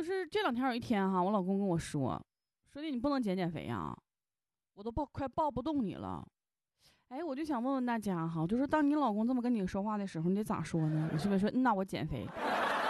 就是这两天有一天哈，我老公跟我说的你不能减肥呀，我都快抱不动你了。哎，我就想问问大家哈，就是当你老公这么跟你说话的时候，你得咋说呢？你是不是说那我减肥？